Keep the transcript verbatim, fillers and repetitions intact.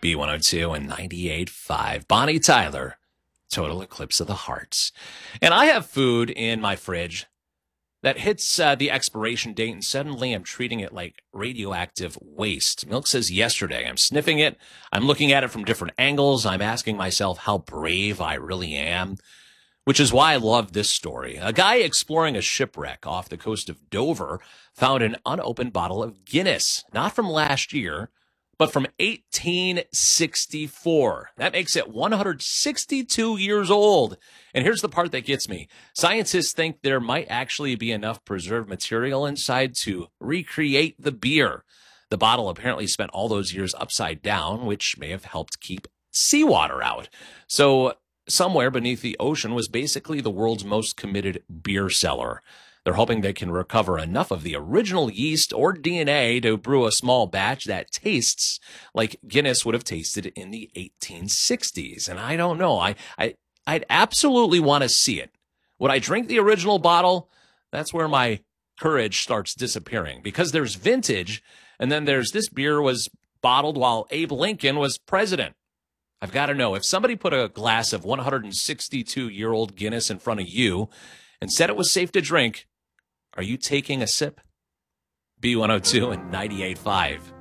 B one oh two and ninety-eight point five. Bonnie Tyler, Total Eclipse of the Hearts. And I have food in my fridge that hits uh, the expiration date, and suddenly I'm treating it like radioactive waste. Milk says yesterday, I'm sniffing it. I'm looking at it from different angles. I'm asking myself how brave I really am, which is why I love this story. A guy exploring a shipwreck off the coast of Dover found an unopened bottle of Guinness, not from last year, but from eighteen sixty-four. That makes it one hundred sixty-two years old. And here's the part that gets me. Scientists think there might actually be enough preserved material inside to recreate the beer. The bottle apparently spent all those years upside down, which may have helped keep seawater out. So somewhere beneath the ocean was basically the world's most committed beer cellar. They're hoping they can recover enough of the original yeast or D N A to brew a small batch that tastes like Guinness would have tasted in the eighteen sixties. And I don't know. I, I, I'd absolutely want to see it. Would I drink the original bottle? That's where my courage starts disappearing, because there's vintage, and then there's this beer was bottled while Abe Lincoln was president. I've got to know, if somebody put a glass of one hundred sixty-two-year-old Guinness in front of you and said it was safe to drink, are you taking a sip? B one oh two and ninety-eight point five.